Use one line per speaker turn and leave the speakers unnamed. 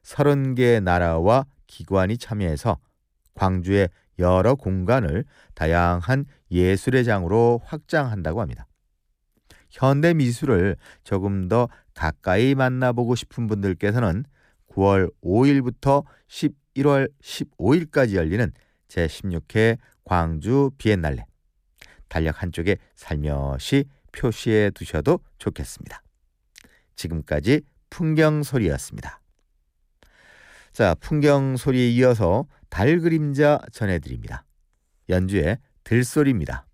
30개의 나라와 기관이 참여해서 광주의 여러 공간을 다양한 예술의 장으로 확장한다고 합니다. 현대 미술을 조금 더 가까이 만나보고 싶은 분들께서는 9월 5일부터 11월 15일까지 열리는 제16회 광주 비엔날레, 달력 한쪽에 살며시 표시해 두셔도 좋겠습니다. 지금까지 풍경소리였습니다. 자, 풍경소리에 이어서 달 그림자 전해드립니다. 연주의 들소리입니다.